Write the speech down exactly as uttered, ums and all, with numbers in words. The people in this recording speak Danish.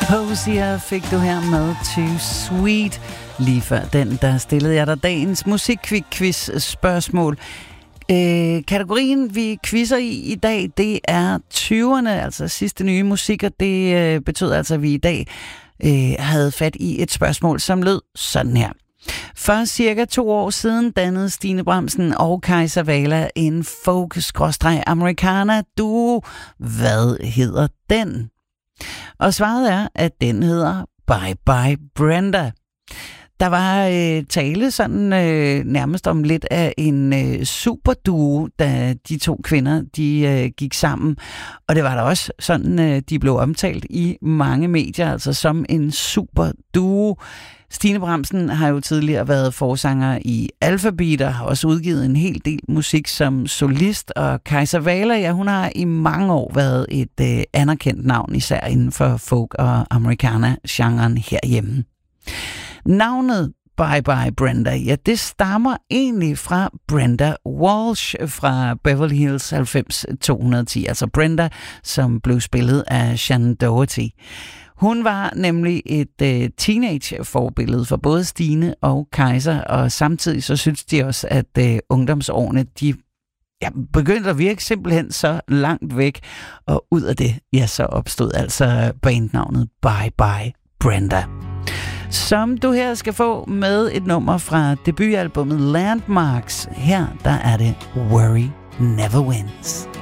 Hosier fik du her med Too Sweet. Lige før den, der stillede jeg dig dagens musikquiz spørgsmål. Øh, kategorien, vi quizzer i i dag, det er tyverne, altså sidste nye musik, og det øh, betød altså, at vi i dag øh, havde fat i et spørgsmål, som lød sådan her. For cirka to år siden dannede Stine Bramsen og Kajsa Wala en folk-americana-duo. Hvad hedder den? Og svaret er, at den hedder Bye Bye Brenda. Der var øh, tale sådan øh, nærmest om lidt af en øh, superduo, da de to kvinder de øh, gik sammen. Og det var der også sådan, øh, de blev omtalt i mange medier, altså som en superduo. Stine Bramsen har jo tidligere været forsanger i Alphabeat og har også udgivet en hel del musik som solist. Og Kajsa Wala, ja, hun har i mange år været et øh, anerkendt navn, især inden for folk- og americana-genren herhjemme. Navnet Bye Bye Brenda, ja, det stammer egentlig fra Brenda Walsh fra Beverly Hills halvfems to ti, altså Brenda, som blev spillet af Shannon Doherty. Hun var nemlig et øh, teenage-forbillede for både Stine og Kajsa, og samtidig så synes de også, at øh, ungdomsårene, de ja, begyndte at virke simpelthen så langt væk, og ud af det, ja, så opstod altså bandnavnet Bye Bye Brenda. Som du her skal få med et nummer fra debutalbummet Landmarks. Her, der er det Worry Never Wins.